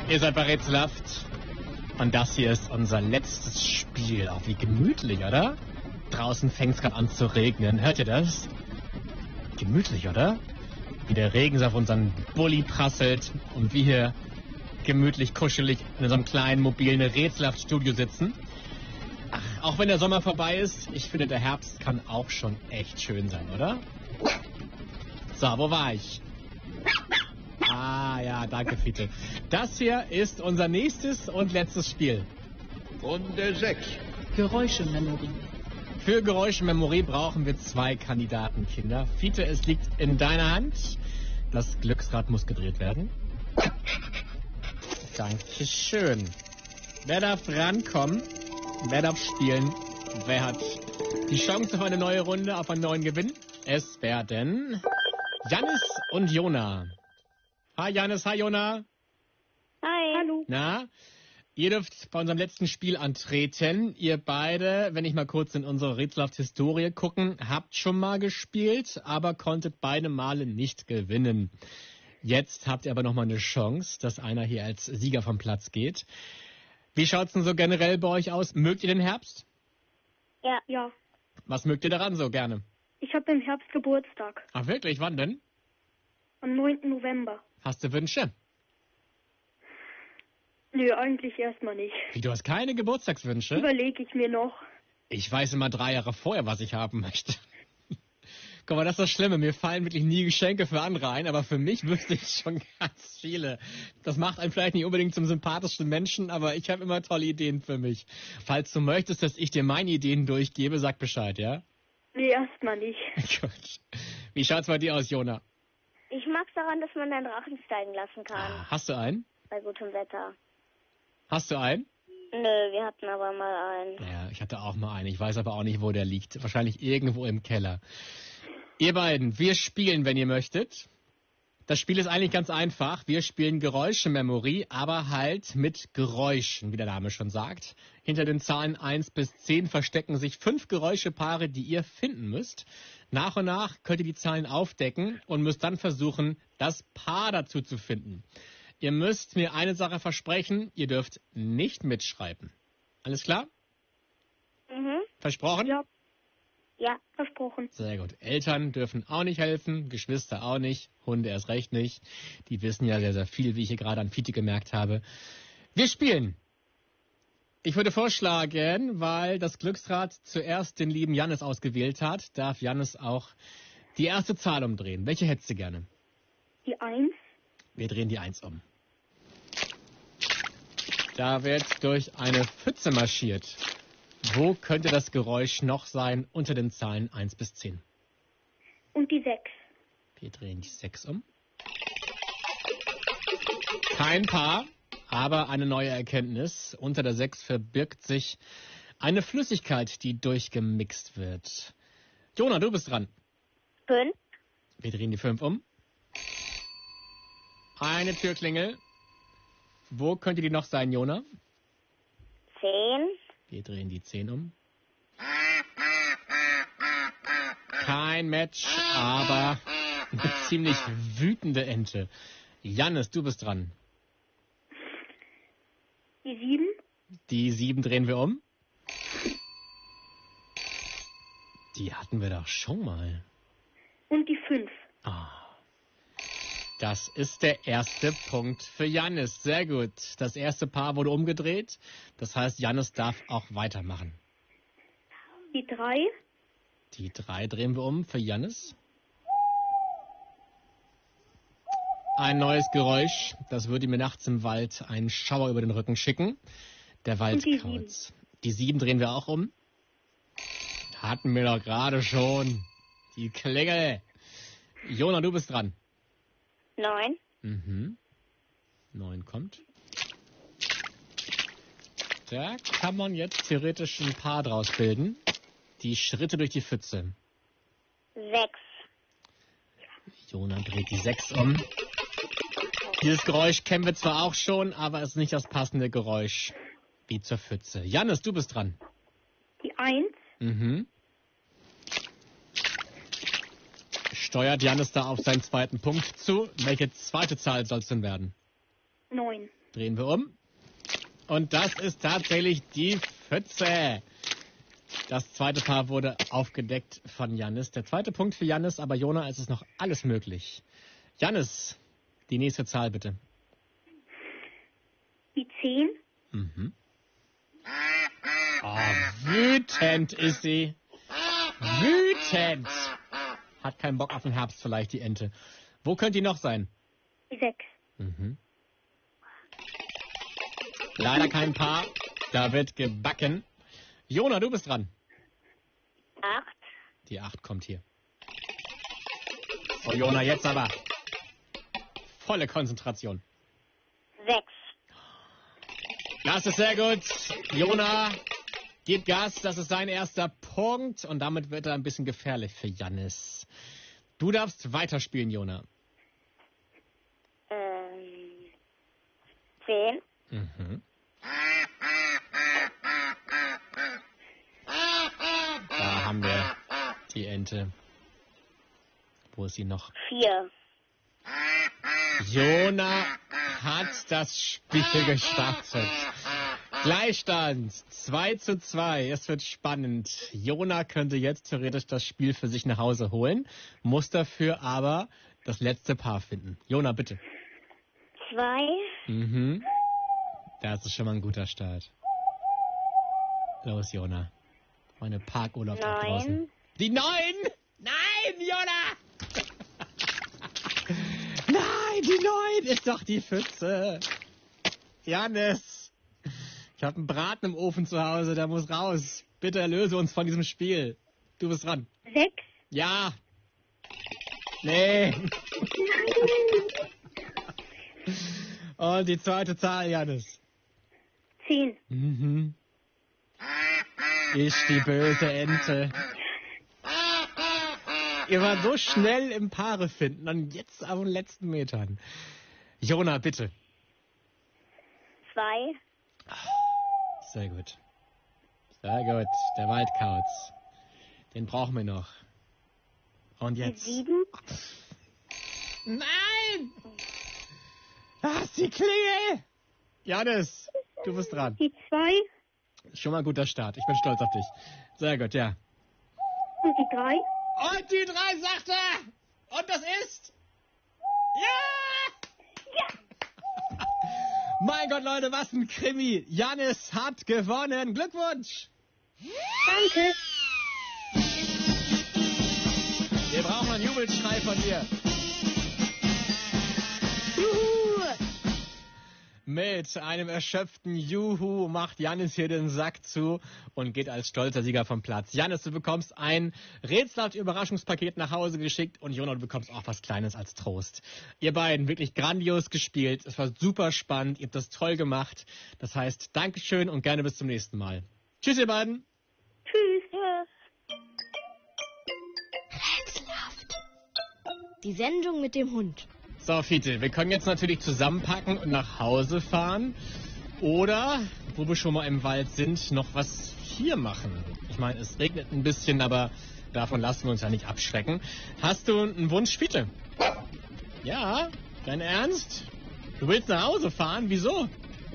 Ihr seid bei Rätselhaft. Und das hier ist unser letztes Spiel. Auch wie gemütlich, oder? Draußen fängt es gerade an zu regnen. Hört ihr das? Gemütlich, oder? Wie der Regen so auf unseren Bulli prasselt und wir hier gemütlich, kuschelig in unserem kleinen, mobilen Rätselhaft-Studio sitzen. Ach, auch wenn der Sommer vorbei ist, ich finde, der Herbst kann auch schon echt schön sein, oder? So, wo war ich? Ah, ja, danke, Fiete. Das hier ist unser nächstes und letztes Spiel. Runde 6. Geräuschememory. Für Geräuschememory brauchen wir 2 Kandidaten, Kinder. Fiete, es liegt in deiner Hand. Das Glücksrad muss gedreht werden. Dankeschön. Wer darf rankommen? Wer darf spielen? Wer hat die Chance auf eine neue Runde, auf einen neuen Gewinn? Es werden Jannis und Jona. Hi Jannis, hi Jona. Hi. Hallo. Na, ihr dürft bei unserem letzten Spiel antreten. Ihr beide, wenn ich mal kurz in unsere Rätselhaft-Historie gucken, habt schon mal gespielt, aber konntet beide Male nicht gewinnen. Jetzt habt ihr aber noch mal eine Chance, dass einer hier als Sieger vom Platz geht. Wie schaut's denn so generell bei euch aus? Mögt ihr den Herbst? Ja. Ja. Was mögt ihr daran so gerne? Ich habe im Herbst Geburtstag. Ach wirklich, wann denn? Am 9. November. Hast du Wünsche? Nö, eigentlich erstmal nicht. Wie, du hast keine Geburtstagswünsche? Überlege ich mir noch. Ich weiß immer 3 Jahre vorher, was ich haben möchte. Guck mal, das ist das Schlimme. Mir fallen wirklich nie Geschenke für andere ein, aber für mich wüsste ich schon ganz viele. Das macht einen vielleicht nicht unbedingt zum sympathischsten Menschen, aber ich habe immer tolle Ideen für mich. Falls du möchtest, dass ich dir meine Ideen durchgebe, sag Bescheid, ja? Nee, erstmal nicht. Gut. Wie schaut's bei dir aus, Jona? Ich mag's daran, dass man den Drachen steigen lassen kann. Ah, hast du einen? Bei gutem Wetter. Hast du einen? Nö, wir hatten aber mal einen. Ja, ich hatte auch mal einen. Ich weiß aber auch nicht, wo der liegt. Wahrscheinlich irgendwo im Keller. Ihr beiden, wir spielen, wenn ihr möchtet. Das Spiel ist eigentlich ganz einfach. Wir spielen Geräuschememory, aber halt mit Geräuschen, wie der Name schon sagt. Hinter den Zahlen 1 bis 10 verstecken sich 5 Geräuschepaare, die ihr finden müsst. Nach und nach könnt ihr die Zahlen aufdecken und müsst dann versuchen, das Paar dazu zu finden. Ihr müsst mir eine Sache versprechen, ihr dürft nicht mitschreiben. Alles klar? Mhm. Versprochen? Ja. Ja, versprochen. Sehr gut. Eltern dürfen auch nicht helfen, Geschwister auch nicht, Hunde erst recht nicht. Die wissen ja sehr, sehr viel, wie ich hier gerade an Fiete gemerkt habe. Wir spielen. Ich würde vorschlagen, weil das Glücksrad zuerst den lieben Jannis ausgewählt hat, darf Jannis auch die erste Zahl umdrehen. Welche hättest du gerne? Die 1. Wir drehen die 1 um. Da wird durch eine Pfütze marschiert. Wo könnte das Geräusch noch sein unter den Zahlen 1 bis 10? Und die 6. Wir drehen die 6 um. Kein Paar, aber eine neue Erkenntnis. Unter der 6 verbirgt sich eine Flüssigkeit, die durchgemixt wird. Jona, du bist dran. 5. Wir drehen die 5 um. Eine Türklingel. Wo könnte die noch sein, Jona? 10. Wir drehen die 10 um. Kein Match, aber eine ziemlich wütende Ente. Jannis, du bist dran. Die 7. Die 7 drehen wir um. Die hatten wir doch schon mal. Und die 5. Ah. Das ist der erste Punkt für Jannis. Sehr gut. Das erste Paar wurde umgedreht. Das heißt, Jannis darf auch weitermachen. Die 3. Die 3 drehen wir um für Jannis. Ein neues Geräusch. Das würde mir nachts im Wald einen Schauer über den Rücken schicken. Der Wald Und die kraut's. Die 7 drehen wir auch um. Hatten wir doch gerade schon. Die Klingel. Jona, du bist dran. 9. 9 kommt. Da kann man jetzt theoretisch ein Paar draus bilden. Die Schritte durch die Pfütze. 6. Jona dreht die 6 um. Dieses Geräusch kennen wir zwar auch schon, aber es ist nicht das passende Geräusch wie zur Pfütze. Jannis, du bist dran. Die 1. Steuert Jannis da auf seinen zweiten Punkt zu. Welche zweite Zahl soll es denn werden? 9. Drehen wir um. Und das ist tatsächlich die Pfütze. Das zweite Paar wurde aufgedeckt von Jannis. Der zweite Punkt für Jannis, aber Jona, es ist noch alles möglich. Jannis, die nächste Zahl bitte. Die 10. Mhm. Oh, wütend ist sie. Wütend. Hat keinen Bock auf den Herbst vielleicht, die Ente. Wo könnte die noch sein? Die 6. Mhm. Leider kein Paar. Da wird gebacken. Jona, du bist dran. 8. Die 8 kommt hier. Oh, Jona, jetzt aber. Volle Konzentration. 6. Das ist sehr gut. Jona, gib Gas. Das ist sein erster Punkt. Und damit wird er ein bisschen gefährlich für Jannis. Du darfst weiterspielen, Jona. 10. Mhm. Da haben wir die Ente. Wo ist sie noch? 4. Jona hat das Spiel gestartet. Gleichstand 2:2. Es wird spannend. Jona könnte jetzt theoretisch das Spiel für sich nach Hause holen, muss dafür aber das letzte Paar finden. Jona, bitte. 2. Mhm. Das ist schon mal ein guter Start. Los, Jona. Meine Parkurlaub da draußen. 9. Die 9! Nein, Jona! Nein, die 9 ist doch die Pfütze. Jannis, ich habe einen Braten im Ofen zu Hause, der muss raus. Bitte erlöse uns von diesem Spiel. Du bist dran. 6. Ja. Nee. Und die zweite Zahl, Jannis. 10. Mhm. Ich, die böse Ente. Ihr wart so schnell im Paare finden und jetzt auf den letzten Metern. Jona, bitte. 2. Sehr gut. Sehr gut. Der Waldkauz. Den brauchen wir noch. Und Die jetzt. 7. Nein! Das ist die Klingel! Jannis, du bist dran. Die 2. Schon mal ein guter Start. Ich bin stolz auf dich. Sehr gut, ja. Und die 3. Und die 3 sagt er! Und das ist... Ja! Ja. Mein Gott, Leute, was ein Krimi. Jannis hat gewonnen. Glückwunsch! Danke. Wir brauchen einen Jubelschrei von dir. Mit einem erschöpften Juhu macht Jannis hier den Sack zu und geht als stolzer Sieger vom Platz. Jannis, du bekommst ein rätselhaftes Überraschungspaket nach Hause geschickt und Jona, du bekommst auch was Kleines als Trost. Ihr beiden wirklich grandios gespielt. Es war super spannend. Ihr habt das toll gemacht. Das heißt, Dankeschön und gerne bis zum nächsten Mal. Tschüss, ihr beiden. Tschüss. Rätselhaft. Die Sendung mit dem Hund. So, Fiete, wir können jetzt natürlich zusammenpacken und nach Hause fahren. Oder, wo wir schon mal im Wald sind, noch was hier machen. Ich meine, es regnet ein bisschen, aber davon lassen wir uns ja nicht abschrecken. Hast du einen Wunsch, Fiete? Ja? Dein Ernst? Du willst nach Hause fahren? Wieso?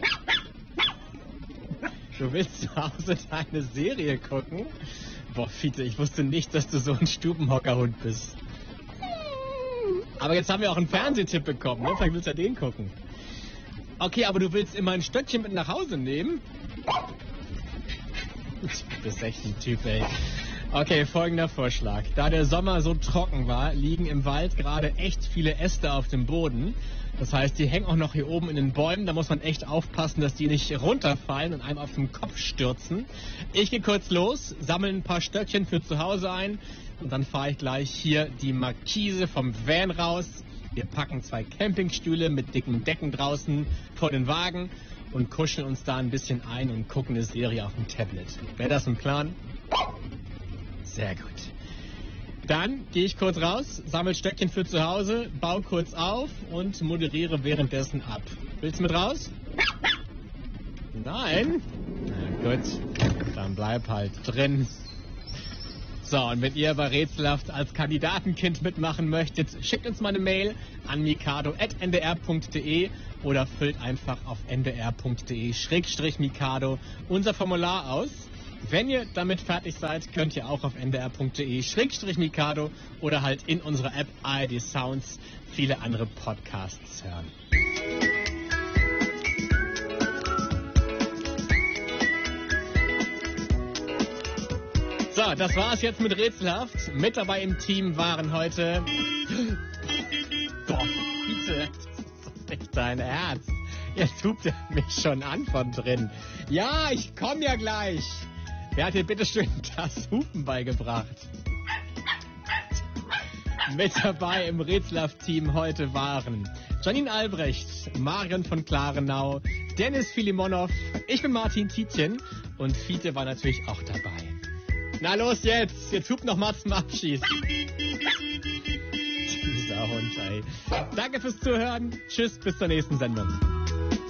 Du willst zu Hause deine Serie gucken? Boah, Fiete, ich wusste nicht, dass du so ein Stubenhockerhund bist. Aber jetzt haben wir auch einen Fernsehtipp bekommen, ne? Vielleicht willst du ja den gucken. Okay, aber du willst immer ein Stöckchen mit nach Hause nehmen? Du bist echt ein Typ, ey. Okay, folgender Vorschlag. Da der Sommer so trocken war, liegen im Wald gerade echt viele Äste auf dem Boden. Das heißt, die hängen auch noch hier oben in den Bäumen. Da muss man echt aufpassen, dass die nicht runterfallen und einem auf den Kopf stürzen. Ich gehe kurz los, sammle ein paar Stöckchen für zu Hause ein. Und dann fahre ich gleich hier die Markise vom Van raus. Wir packen 2 Campingstühle mit dicken Decken draußen vor den Wagen und kuscheln uns da ein bisschen ein und gucken eine Serie auf dem Tablet. Wäre das ein Plan? Sehr gut. Dann gehe ich kurz raus, sammle Stöckchen für zu Hause, baue kurz auf und moderiere währenddessen ab. Willst du mit raus? Nein? Na gut, dann bleib halt drin. So, und wenn ihr bei Rätselhaft als Kandidatenkind mitmachen möchtet, schickt uns mal eine Mail an mikado@ndr.de oder füllt einfach auf ndr.de/mikado unser Formular aus. Wenn ihr damit fertig seid, könnt ihr auch auf ndr.de/mikado oder halt in unserer App ARD Sounds viele andere Podcasts hören. So, das war's jetzt mit Rätselhaft. Mit dabei im Team waren heute... Boah, Fiete, das ist nicht dein Ernst. Jetzt hupt er mich schon an von drin. Ja, ich komm ja gleich. Wer hat dir bitteschön das Hupen beigebracht? Mit dabei im Rätselhaft-Team heute waren Janine Albrecht, Marion von Klarenau, Dennis Filimonov, ich bin Martin Tietjen und Fiete war natürlich auch dabei. Na los jetzt hupt noch mal zum Abschieß. Dieser Hund, ey. Danke fürs Zuhören. Tschüss, bis zur nächsten Sendung.